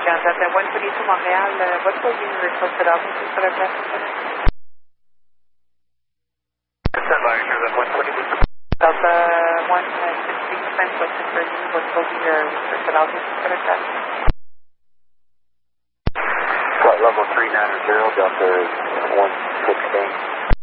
John Delta 122 Montréal, what will be requested altitude for the test? Delta 160, question for you, what will be your requested altitude for the test? Flight level 390, Delta 116.